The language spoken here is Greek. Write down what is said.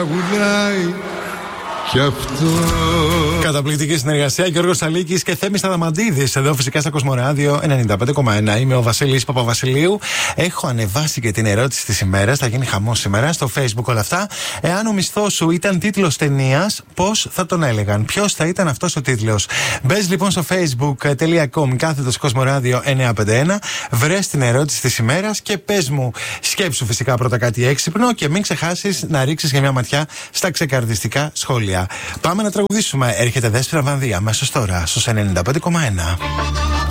τραγουδάει κι αυτό. Καταπληκτική συνεργασία, Γιώργος Αλίκης και Θέμης Αδαμαντίδης. Εδώ φυσικά στα Κοσμοράδιο 95,1. Είμαι ο Βασίλης Παπαβασιλείου. Έχω ανεβάσει και την ερώτηση της ημέρας. Θα γίνει χαμός σήμερα στο Facebook όλα αυτά. Εάν ο μισθός σου ήταν τίτλος ταινίας, πώς θα τον έλεγαν? Ποιος θα ήταν αυτός ο τίτλος? Μπες λοιπόν στο facebook.com/Κοσμοράδιο 951. Βρες την ερώτηση της ημέρας και πες μου. Σκέψου φυσικά πρώτα κάτι έξυπνο και μην ξεχάσεις να ρίξεις και μια ματιά στα ξεκαρδιστικά σχόλια. Πάμε να τραγουδήσουμε. Έρχεται Δέσποινα Βανδύ αμέσως τώρα στους 95,1.